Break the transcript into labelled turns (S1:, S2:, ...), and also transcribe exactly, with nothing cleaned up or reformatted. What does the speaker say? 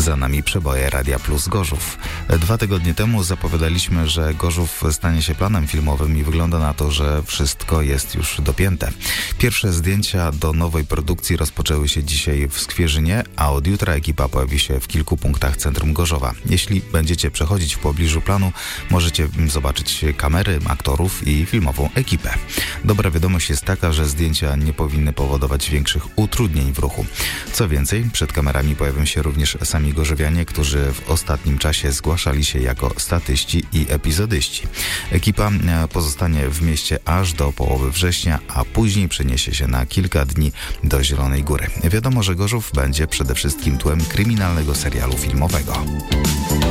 S1: Za nami przeboje Radia Plus Gorzów. Dwa tygodnie temu zapowiadaliśmy, że Gorzów stanie się planem filmowym i wygląda na to, że wszystko jest już dopięte. Pierwsze zdjęcia do nowej produkcji rozpoczęły się dzisiaj w Skwierzynie, a od jutra ekipa pojawi się w kilku punktach centrum Gorzowa. Jeśli będziecie przechodzić w pobliżu planu, możecie zobaczyć kamery, aktorów i filmową ekipę. Dobra wiadomość jest taka, że zdjęcia nie powinny powodować większych utrudnień w ruchu. Co więcej, przed kamerami pojawią się również sami gorzowianie, którzy w ostatnim czasie zgłaszali się jako statyści i epizodyści. Ekipa pozostanie w mieście aż do połowy września, a później przeniesie się na kilka dni do Zielonej Góry. Wiadomo, że Gorzów będzie przede wszystkim tłem kryminalnego serialu filmowego.